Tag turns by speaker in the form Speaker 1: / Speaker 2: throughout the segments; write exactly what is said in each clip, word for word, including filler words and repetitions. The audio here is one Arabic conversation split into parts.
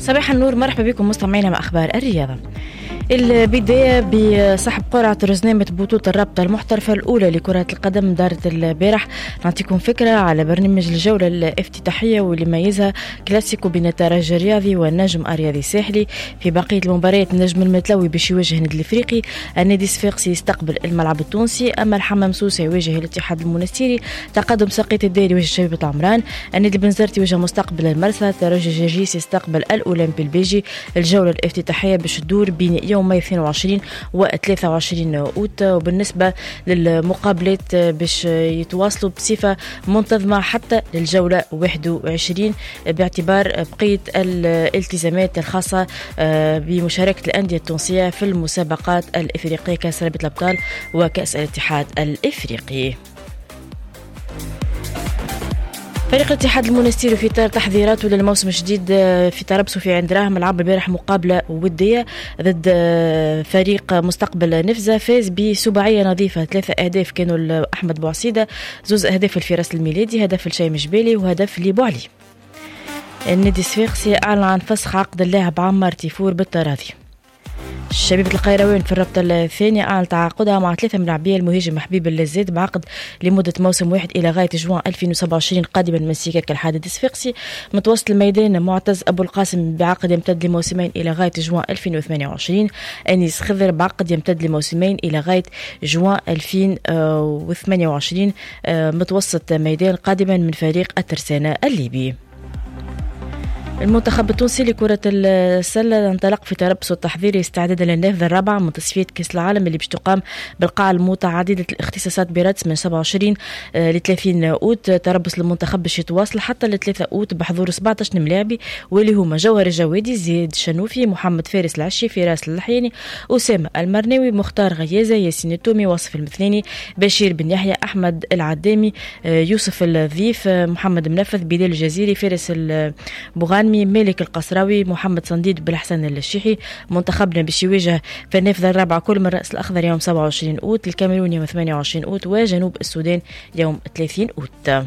Speaker 1: صباح النور، مرحبا بكم مستمعينا مع أخبار الرياضة. البداية بسحب قرعة رزنامة بطولة الرابطة المحترفة الأولى لكرة القدم دارت البارح. نعطيكم فكرة على برنامج الجولة الافتتاحية واللي ميزها كلاسيكو بين الترجي الرياضي والنجم الرياضي الساحلي. في بقية المباريات النجم المتلوي باش يواجه النادي الافريقي، النادي الصفاقسي يستقبل الملعب التونسي، اما الحمام سوسة يواجه الاتحاد المنستيري، تقدم سقيط الديري يواجه شبيبة العمران، النادي بنزرت يواجه مستقبل المرسى، الترجي جرجيس يستقبل الاولمبي البلجي. الجولة الافتتاحية باش تدور بين يوم اثنين وعشرين و ثلاثة وعشرين أوت، وبالنسبة للمقابلات باش يتواصلوا بصفة منتظمة حتى للجولة واحد وعشرين باعتبار بقية الالتزامات الخاصة بمشاركة الأندية التونسية في المسابقات الإفريقية كأس رابطة الأبطال وكأس الاتحاد الإفريقي. فريق الاتحاد المنستيري في اطار تحضيراته للموسم الجديد في طرابلس وفي عين دراهم لعب البارح مقابله وديه ضد فريق مستقبل نفزه، فاز بسباعيه نظيفه، ثلاثه اهداف كانوا لاحمد بوعصيده، زوز اهداف لفراس الميلادي، هدف لشيم جبالي وهدف لبوعلي. النادي الصفاقسي اعلن عن فسخ عقد اللاعب عمار تيفور بالتراضي. شبيبة القيروان في الرابطة الثانية أعلن تعاقدها مع ثلاثة من لاعبي المهاجم حبيب اللزاد بعقد لمدة موسم واحد إلى غاية جوان ألفين وسبعة وعشرين قادما من سكك الحديد الصفاقسي. متوسط الميدان معتز أبو القاسم بعقد يمتد لموسمين إلى غاية جوان ألفين وثمانية وعشرين، أنيس خضر بعقد يمتد لموسمين إلى غاية جوان ألفين وثمانية وعشرين متوسط ميدان قادما من فريق الترسانة الليبي. المنتخب التونسي لكرة السلة انطلق في طرابلس التحضيري استعدادا للنافذة الرابعة من تصفية كأس العالم اللي باش تقام بالقاعة المتعددة الاختصاصات برادس من سبعة وعشرين ل ثلاثين أوت. طرابلس المنتخب باش يتواصل حتى ل ثلاثة أوت بحضور سبعة عشر ملاعبي واللي هما جوهر الجوادي، زياد الشنوفي، محمد فارس العشي، فراس اللحياني، أسامة المرناوي، مختار غيازة، ياسين التومي، وصف المثناني، بشير بن يحيى، أحمد العدامي، يوسف الضيف، محمد منفذ، بلال الجزيري، فارس البغاني، مالك القصراوي، محمد صنديد، بالحسن الشيحي. منتخبنا باش يواجه في النافذة الرابعة كل من رأس الأخضر يوم سبعة وعشرين أوت، الكاميرون يوم ثمانية وعشرين أوت، وجنوب السودان يوم ثلاثين أوت.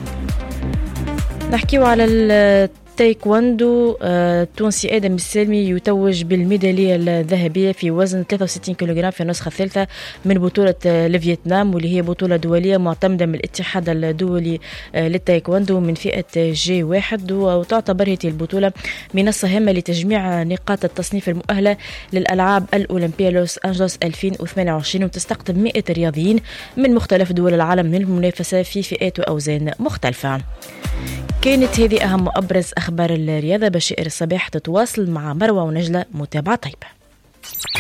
Speaker 1: نحكيو على التايكواندو. التونسي آدم السالمي يتوج بالميدالية الذهبية في وزن ثلاثة وستين كيلوغرام في النسخة الثالثة من بطولة لفيتنام، واللي هي بطولة دولية معتمدة من الاتحاد الدولي للتايكواندو من فئة جي واحد، وتعتبر هذه البطولة منصة هامة لتجميع نقاط التصنيف المؤهلة للألعاب الأولمبية لوس أنجلوس ألفين وثمانية وعشرين، وتستقطب مئة رياضيين من مختلف دول العالم للمنافسة في فئات وأوزان مختلفة. كانت هذه أهم وأبرز أخبار الرياضة. بشائر الصباح تتواصل مع مروة ونجلة. متابعة طيبة.